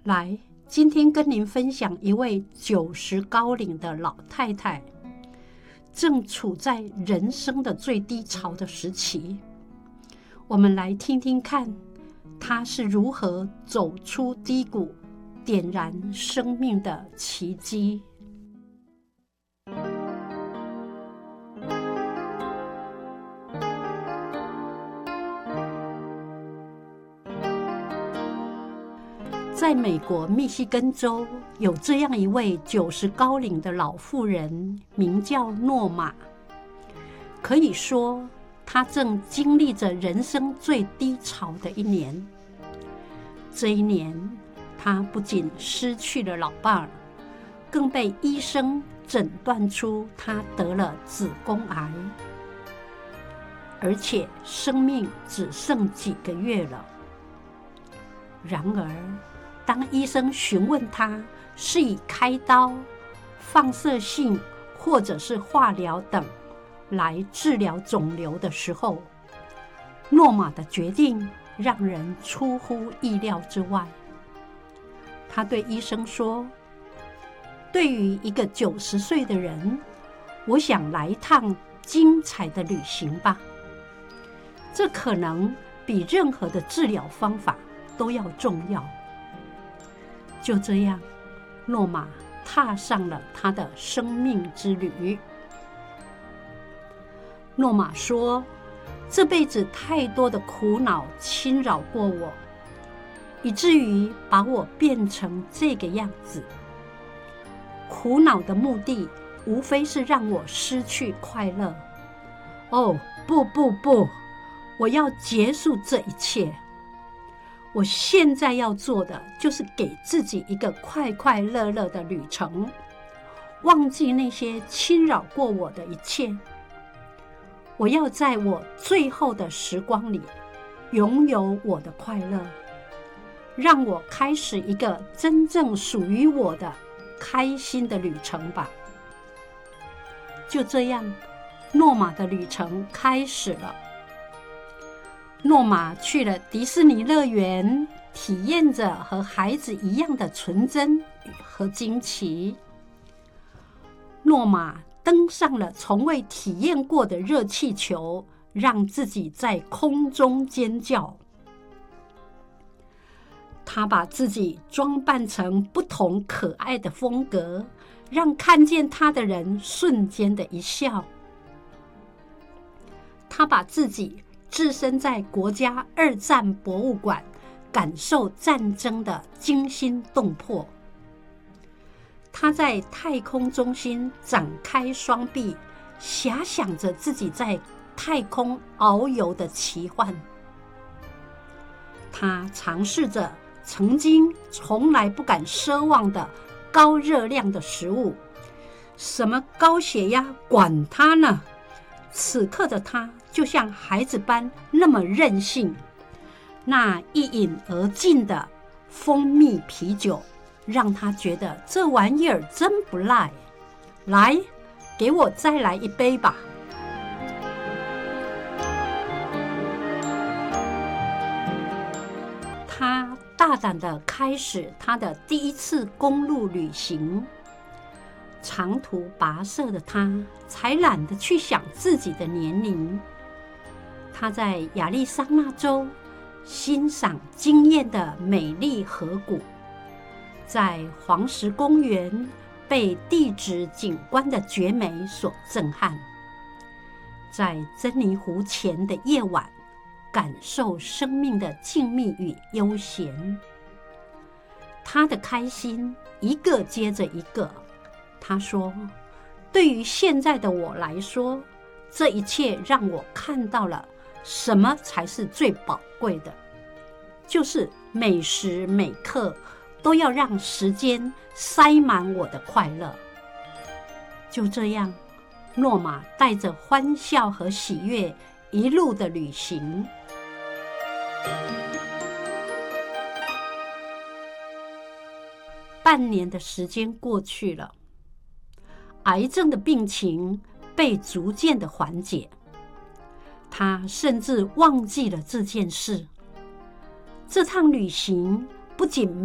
来，今天跟您分享一位90高龄的老太太，正处在人生的最低潮的时期。我们来听听看，她是如何走出低谷，点燃生命的奇迹。在美国密西根州，有这样一位90高龄的老妇人，名叫诺玛。可以说，她正经历着人生最低潮的一年。这一年，她不仅失去了老伴儿，更被医生诊断出她得了子宫癌，而且生命只剩几个月了。然而，当医生询问他是以开刀、放射性或者是化疗等来治疗肿瘤的时候，诺玛的决定让人出乎意料之外。他对医生说：“对于一个90岁的人，我想来一趟精彩的旅行吧。这可能比任何的治疗方法都要重要。”就这样，诺玛踏上了他的生命之旅。诺玛说：“这辈子太多的苦恼侵扰过我，以至于把我变成这个样子。苦恼的目的无非是让我失去快乐。哦，不，我要结束这一切。我现在要做的就是给自己一个快快乐乐的旅程，忘记那些侵扰过我的一切。我要在我最后的时光里拥有我的快乐，让我开始一个真正属于我的开心的旅程吧。”就这样，诺玛的旅程开始了。诺玛去了迪士尼乐园，体验着和孩子一样的纯真和惊奇。诺玛登上了从未体验过的热气球，让自己在空中尖叫。他把自己装扮成不同可爱的风格，让看见他的人瞬间的一笑。他把自己置身在国家2战博物馆，感受战争的惊心动魄。他在太空中心展开双臂，遐想着自己在太空遨游的奇幻。他尝试着曾经从来不敢奢望的高热量的食物，什么高血压，管他呢！此刻的他就像孩子般那么任性。那一饮而尽的蜂蜜啤酒让他觉得这玩意儿真不赖。来，给我再来一杯吧。他大胆地开始他的第一次公路旅行。长途跋涉的他才懒得去想自己的年龄。他在亚利桑那州欣赏惊艳的美丽河谷，在黄石公园被地质景观的绝美所震撼，在珍妮湖前的夜晚感受生命的静谧与悠闲。他的开心一个接着一个。他说：“对于现在的我来说，这一切让我看到了什么才是最宝贵的，就是每时每刻都要让时间塞满我的快乐。”就这样，诺玛带着欢笑和喜悦一路的旅行。半年的时间过去了，癌症的病情被逐渐的缓解，他甚至忘记了这件事。这趟旅行不仅